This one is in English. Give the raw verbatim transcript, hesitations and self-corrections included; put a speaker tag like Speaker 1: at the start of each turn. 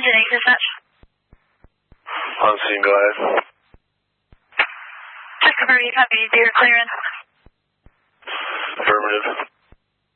Speaker 1: Engine eight, dispatch.
Speaker 2: On scene, go ahead.
Speaker 1: Just confirm you copy, zero clearance.
Speaker 2: Affirmative.